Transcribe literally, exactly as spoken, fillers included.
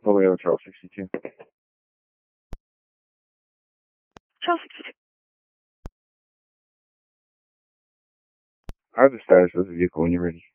Polio Charles sixty-two. Charles sixty-two. I have the status of the vehicle when you're ready.